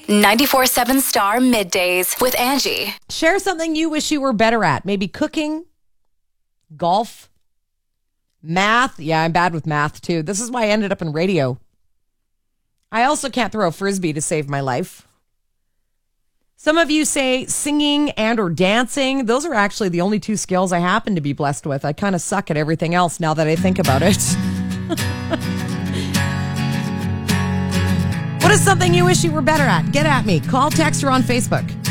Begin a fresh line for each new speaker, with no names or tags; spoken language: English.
94.7 Star Middays with Angie.
Share something you wish you were better at. Maybe cooking, golf, math. Yeah, I'm bad with math too. This is why I ended up in radio. I also can't throw a frisbee to save my life. Some of you say singing and or dancing. Those are actually the only two skills I happen to be blessed with. I kind of suck at everything else now that I think about it. What is something you wish you were better at? Get at me. Call, text, or on Facebook.